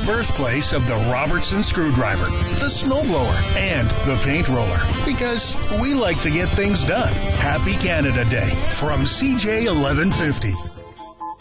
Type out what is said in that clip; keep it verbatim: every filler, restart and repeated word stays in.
birthplace of the Robertson screwdriver, the snowblower, and the paint roller. Because we like to get things done. Happy Canada Day from C J eleven fifty.